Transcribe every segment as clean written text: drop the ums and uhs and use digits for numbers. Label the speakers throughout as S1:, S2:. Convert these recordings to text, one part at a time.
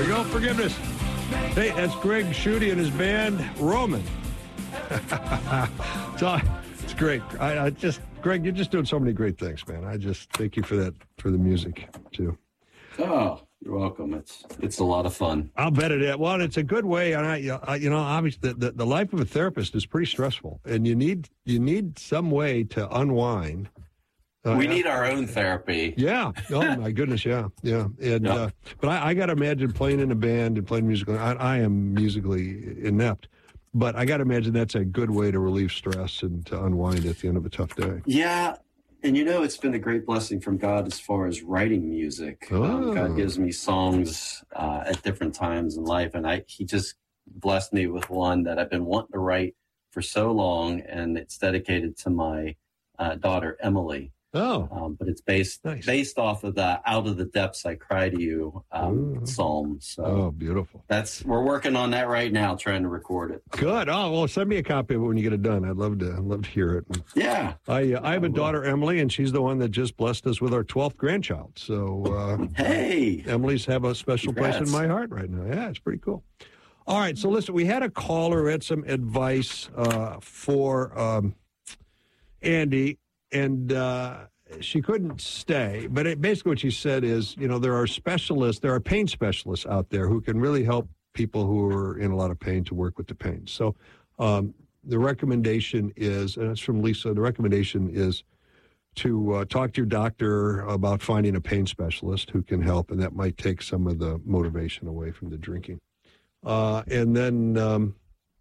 S1: we go. Forgiveness. Hey, that's Greg Schutte and his band, Roman. It's great. I just, Greg, you're just doing so many great things, man. I just thank you for that, for the music, too.
S2: Oh, you're welcome. It's a lot of fun.
S1: I'll bet it is. Well, it's a good way, and obviously, the life of a therapist is pretty stressful, and you need some way to unwind.
S2: We need our own therapy.
S1: Yeah. Oh my goodness. Yeah. And but I got to imagine playing in a band and playing music. I am musically inept, but I got to imagine that's a good way to relieve stress and to unwind at the end of a tough day.
S2: Yeah. And it's been a great blessing from God as far as writing music. God gives me songs at different times in life, and He just blessed me with one that I've been wanting to write for so long, and it's dedicated to my daughter Emily. But it's based off of the "Out of the Depths I Cry to You" psalm. So
S1: beautiful.
S2: We're working on that right now, trying to record it.
S1: Good. Oh, well, send me a copy of it when you get it done. I'd love to hear it.
S2: Yeah.
S1: I have a daughter, Emily, and she's the one that just blessed us with our 12th grandchild. So
S2: hey,
S1: Emily's have a special place in my heart right now. Yeah, it's pretty cool. All right. So listen, we had a caller who had some advice for Andy. And she couldn't stay. But basically what she said is, there are pain specialists out there who can really help people who are in a lot of pain to work with the pain. So the recommendation is, and it's from Lisa, the recommendation is to talk to your doctor about finding a pain specialist who can help, and that might take some of the motivation away from the drinking. And then...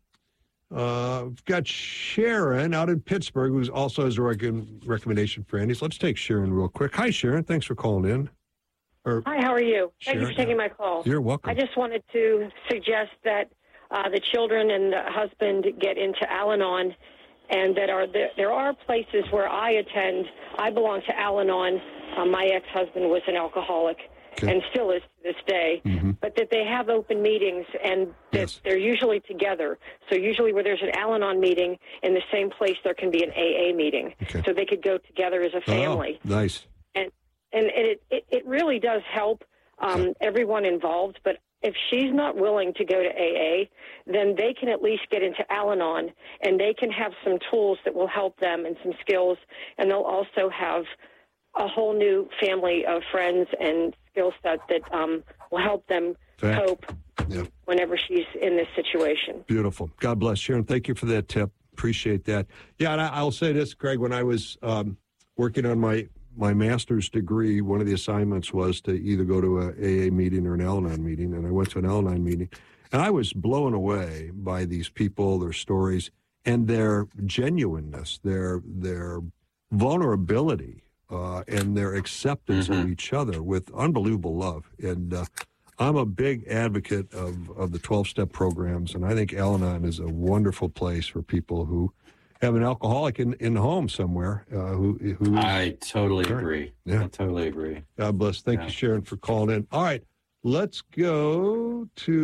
S1: we've got Sharon out in Pittsburgh, who also has a recommendation for Andy. So let's take Sharon real quick. Hi, Sharon. Thanks for calling in.
S3: Hi, how are you?
S1: Sharon,
S3: Thank you for taking my call.
S1: You're welcome.
S3: I just wanted to suggest that the children and the husband get into Al-Anon, and that there are places where I attend. I belong to Al-Anon. My ex-husband was an alcoholic. Okay. And still is to this day, but that they have open meetings and that they're usually together. So usually where there's an Al-Anon meeting, in the same place there can be an AA meeting. Okay. So they could go together as a family.
S1: Oh, nice.
S3: And it really does help everyone involved. But if she's not willing to go to AA, then they can at least get into Al-Anon, and they can have some tools that will help them and some skills, and they'll also have a whole new family of friends and skill set that will help them cope whenever she's in this situation.
S1: Beautiful. God bless, Sharon. Thank you for that tip. Appreciate that. Yeah, and I'll say this, Craig, when I was working on my master's degree, one of the assignments was to either go to an AA meeting or an Al-Anon meeting, and I went to an Al-Anon meeting, and I was blown away by these people, their stories, and their genuineness, their vulnerability, and their acceptance of each other with unbelievable love. And I'm a big advocate of the 12-step programs, and I think Al-Anon is a wonderful place for people who have an alcoholic in the home somewhere.
S2: I totally agree.
S1: Yeah.
S2: I totally agree.
S1: God bless. Thank you, Sharon, for calling in. All right, let's go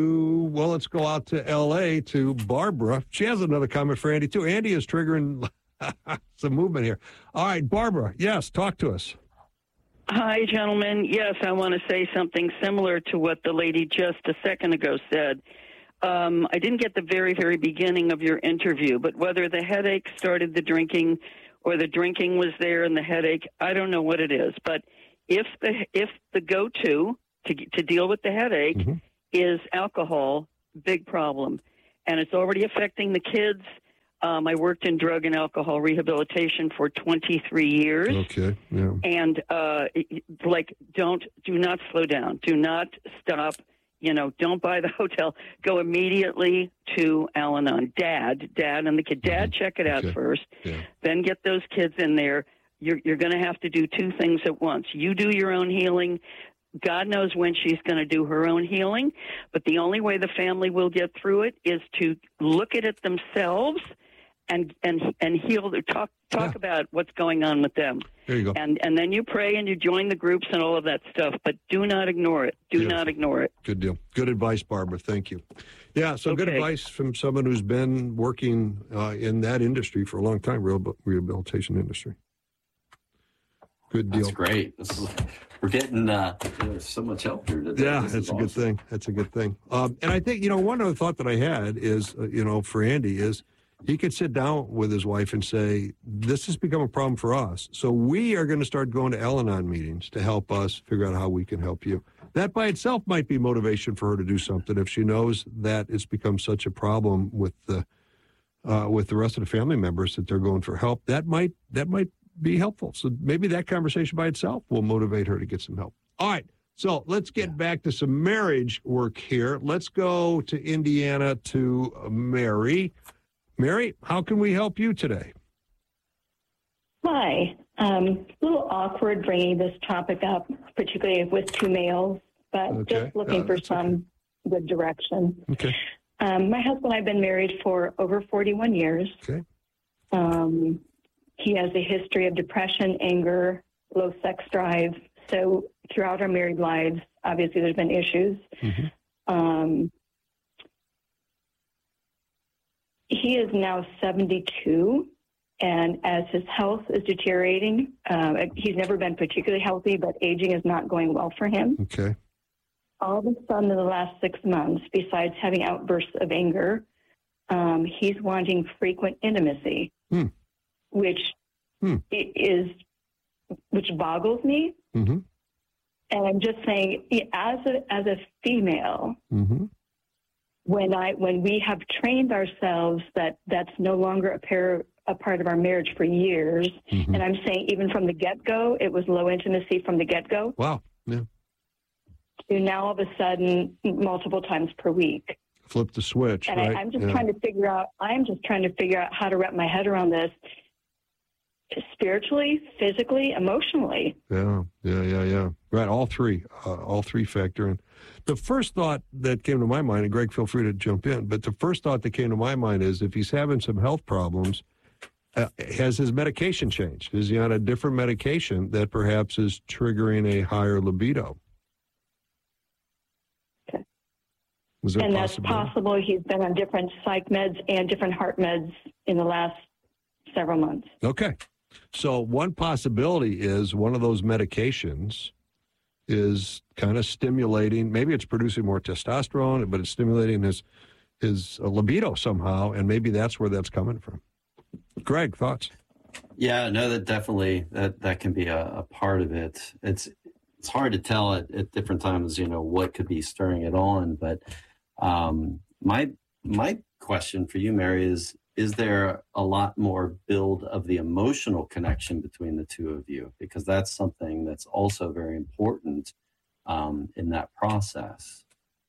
S1: out to L.A. to Barbara. She has another comment for Andy, too. Andy is triggering some movement here. All right, Barbara, yes, talk to us.
S4: Hi, gentlemen. Yes, I want to say something similar to what the lady just a second ago said. I didn't get the very, very beginning of your interview, but whether the headache started the drinking or the drinking was there and the headache, I don't know what it is. But if the go-to to deal with the headache is alcohol, big problem. And it's already affecting the kids. I worked in drug and alcohol rehabilitation for 23 years.
S1: Okay, yeah.
S4: And, do not slow down. Do not stop. Don't buy the hotel. Go immediately to Al-Anon. Dad and the kid. Dad, check it out first. Yeah. Then get those kids in there. You're going to have to do two things at once. You do your own healing. God knows when she's going to do her own healing. But the only way the family will get through it is to look at it themselves and heal. Talk about what's going on with them.
S1: There you go.
S4: And then you pray and you join the groups and all of that stuff. But do not ignore it. Do not ignore it.
S1: Good deal. Good advice, Barbara. Thank you. Yeah, so good advice from someone who's been working in that industry for a long time, rehabilitation industry. Good deal.
S2: That's great. We're getting there's so much help here today.
S1: Yeah, that's a good thing. That's a good thing. And I think, one other thought that I had is, for Andy is he could sit down with his wife and say, this has become a problem for us. So we are going to start going to Al-Anon meetings to help us figure out how we can help you. That by itself might be motivation for her to do something if she knows that it's become such a problem with the rest of the family members that they're going for help. That might be helpful. So maybe that conversation by itself will motivate her to get some help. All right. So let's get back to some marriage work here. Let's go to Indiana to Mary. Mary, how can we help you today?
S5: Hi. A little awkward bringing this topic up, particularly with two males, but just looking for some good direction.
S1: Okay.
S5: My husband and I have been married for over 41 years.
S1: Okay.
S5: He has a history of depression, anger, low sex drive. So throughout our married lives, obviously there's been issues. Mm-hmm. He is now 72, and as his health is deteriorating, he's never been particularly healthy, but aging is not going well for him.
S1: Okay.
S5: All of a sudden, in the last 6 months, besides having outbursts of anger, he's wanting frequent intimacy, which boggles me. Mm-hmm. And I'm just saying, as a female, mm-hmm. when we have trained ourselves that that's no longer a part of our marriage for years, mm-hmm. and I'm saying even from the get-go, it was low intimacy from the get-go.
S1: Wow. Yeah.
S5: To now all of a sudden multiple times per week.
S1: Flip the switch.
S5: And
S1: right?
S5: I'm just trying to figure out how to wrap my head around this spiritually, physically, emotionally.
S1: Yeah. Right. All three factor in. The first thought that came to my mind, and Greg, feel free to jump in, but the first thought that came to my mind is if he's having some health problems, has his medication changed? Is he on a different medication that perhaps is triggering a higher libido?
S5: Okay. And that's possible. He's been on different psych meds and different heart meds in the last several months.
S1: Okay. So one possibility is one of those medications is kind of stimulating, maybe it's producing more testosterone, but it's stimulating his libido somehow, and maybe that's where that's coming from. Greg, thoughts?
S2: Yeah, no, that definitely, that can be a part of it. It's hard to tell at different times, what could be stirring it on, but my question for you, Mary, is there a lot more build of the emotional connection between the two of you? Because that's something that's also very important in that process.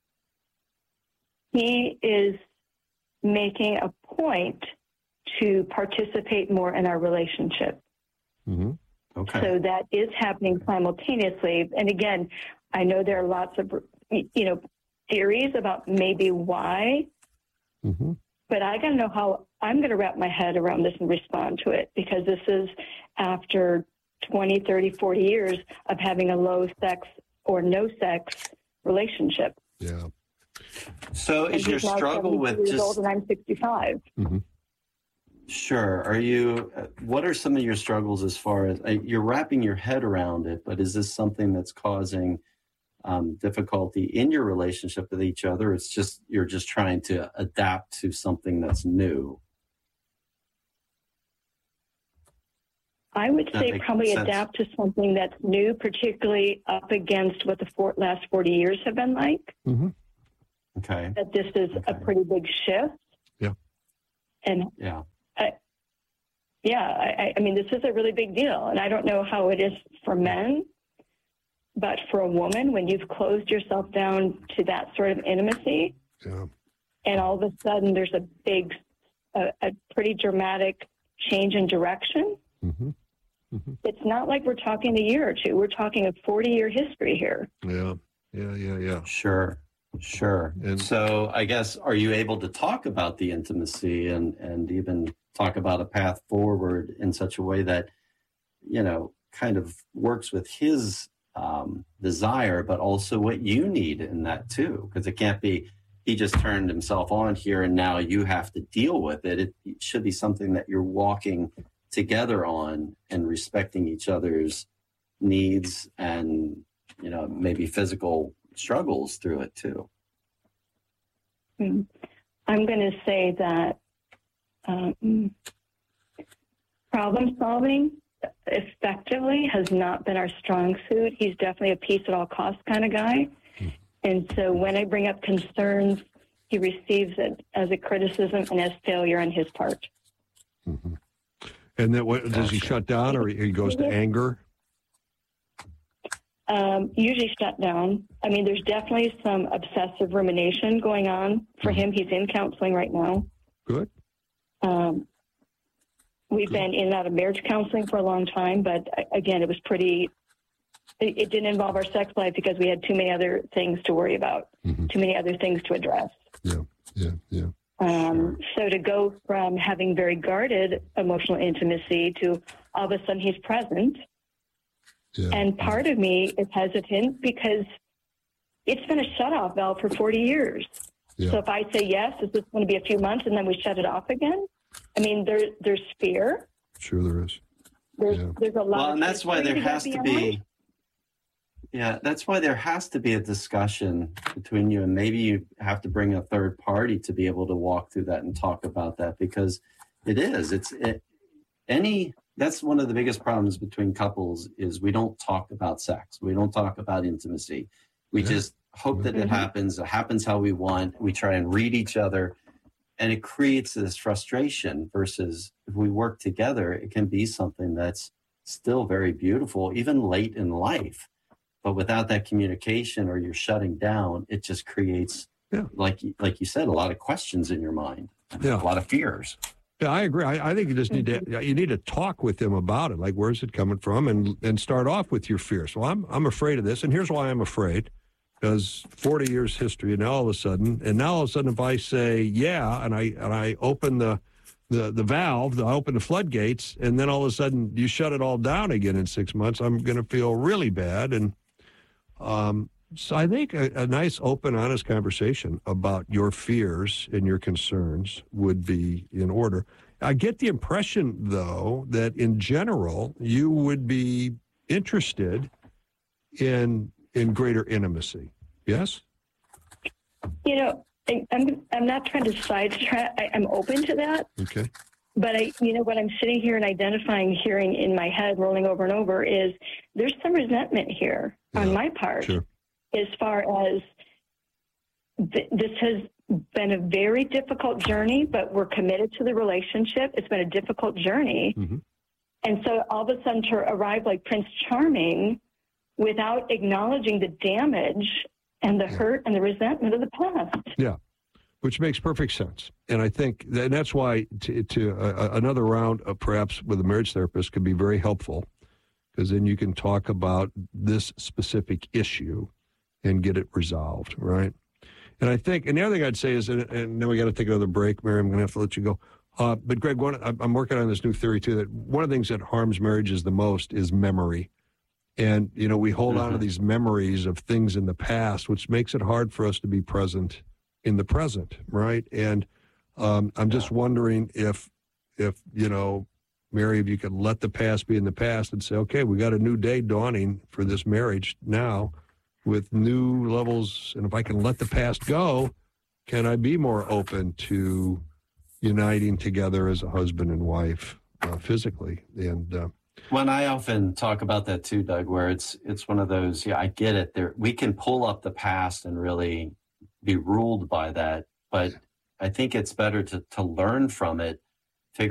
S5: He is making a point to participate more in our relationship.
S1: Mm-hmm.
S2: Okay.
S5: So that is happening simultaneously. And again, I know there are lots of, theories about maybe why,
S1: mm-hmm.
S5: but I got to know how I'm going to wrap my head around this and respond to it, because this is after 20, 30, 40 years of having a low sex or no sex relationship.
S1: Yeah.
S2: So is your struggle with
S5: just
S2: old
S5: and I'm 65?
S1: Mm-hmm.
S2: Sure. What are some of your struggles as far as you're wrapping your head around it, but is this something that's causing difficulty in your relationship with each other? It's just, you're just trying to adapt to something that's new.
S5: I would say probably adapt to something that's new, particularly up against what the last 40 years have been like.
S1: Mm-hmm.
S2: Okay.
S5: That this is a pretty big shift.
S1: Yeah.
S5: And I mean, this is a really big deal. And I don't know how it is for men, but for a woman, when you've closed yourself down to that sort of intimacy, and all of a sudden there's a pretty dramatic change in direction.
S1: Mm-hmm. Mm-hmm.
S5: It's not like we're talking a year or two. We're talking a 40-year history here.
S1: Yeah.
S2: Sure. And so I guess, are you able to talk about the intimacy and even talk about a path forward in such a way that, kind of works with his desire, but also what you need in that too? Because it can't be, he just turned himself on here and now you have to deal with it. It should be something that you're walking together on and respecting each other's needs and, maybe physical struggles through it too.
S5: I'm going to say that problem solving effectively has not been our strong suit. He's definitely a peace at all costs kind of guy. And so when I bring up concerns, he receives it as a criticism and as failure on his part.
S1: Mm-hmm. And then does he shut down, or he goes to anger?
S5: Usually shut down. I mean, there's definitely some obsessive rumination going on for him. He's in counseling right now.
S1: Good.
S5: We've been in and out of marriage counseling for a long time, but again, it was it didn't involve our sex life because we had too many other things to worry about, too many other things to address.
S1: Yeah.
S5: So to go from having very guarded emotional intimacy to all of a sudden he's present. Yeah. And part of me is hesitant because it's been a shut-off valve for 40 years. Yeah. So if I say yes, is this going to be a few months and then we shut it off again? I mean, there's fear.
S1: Sure there is.
S5: There's a lot.
S2: Well, and that's why there has to be. Yeah, that's why there has to be a discussion between you, and maybe you have to bring a third party to be able to walk through that and talk about that, because that's one of the biggest problems between couples is we don't talk about sex. We don't talk about intimacy. We just hope that it happens how we want. We try and read each other, and it creates this frustration versus if we work together, it can be something that's still very beautiful, even late in life. But without that communication, or you're shutting down, it just creates, like you said, a lot of questions in your mind, a lot of fears.
S1: Yeah, I agree. I think you just need to talk with them about it. Like, where's it coming from, and start off with your fears. Well, I'm afraid of this, and here's why I'm afraid. Because 40 years history, and now all of a sudden, if I say and I open the valve, I open the floodgates, and then all of a sudden you shut it all down again in 6 months, I'm going to feel really bad. And so I think a nice, open, honest conversation about your fears and your concerns would be in order. I get the impression, though, that in general you would be interested in greater intimacy. Yes?
S5: I'm not trying to sidetrack. I'm open to that.
S1: Okay.
S5: But what I'm sitting here and hearing in my head, rolling over and over, is there's some resentment here on my part. Sure. As far as this has been a very difficult journey, but we're committed to the relationship. It's been a difficult journey. Mm-hmm. And so all of a sudden to arrive like Prince Charming without acknowledging the damage and the hurt and the resentment of the past. Yeah,
S1: which makes perfect sense. And I think that's why another round of perhaps with a marriage therapist could be very helpful, because then you can talk about this specific issue and get it resolved, right? And I think, and the other thing I'd say is, and then we got to take another break, Mary, I'm going to have to let you go. But Greg, I'm working on this new theory too, that one of the things that harms marriages the most is memory. And, we hold on to these memories of things in the past, which makes it hard for us to be present in the present, right? And I'm just wondering if Mary, if you could let the past be in the past and say, okay, we got a new day dawning for this marriage now with new levels. And if I can let the past go, can I be more open to uniting together as a husband and wife physically? And
S2: when I often talk about that too, Doug, where it's one of those, I get it. We can pull up the past and really be ruled by that, but I think it's better to learn from it